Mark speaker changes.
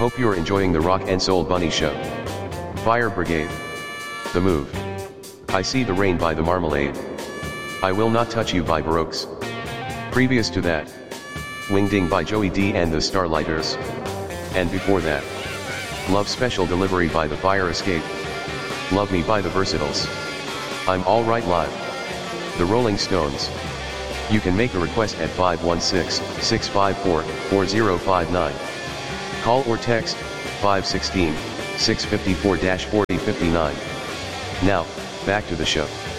Speaker 1: Hope you're enjoying the Rock and Soul Bunny Show. Fire Brigade. The Move. I See the Rain by The Marmalade. I Will Not Touch You by Baroques. Previous to that, Wing Ding by Joey D and the Starlighters. And before that, Love Special Delivery by The Fire Escape. Love Me by The Versatiles. I'm Alright Live. The Rolling Stones. You can make a request at 516-654-4059. Call or text 516-654-4059. Now, back to the show.